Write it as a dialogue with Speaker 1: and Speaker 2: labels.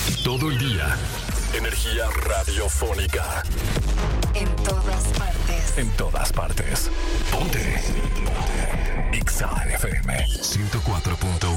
Speaker 1: Todo el día. Energía radiofónica.
Speaker 2: En todas partes.
Speaker 1: En todas partes. Ponte. Ponte. Exa FM 104.9.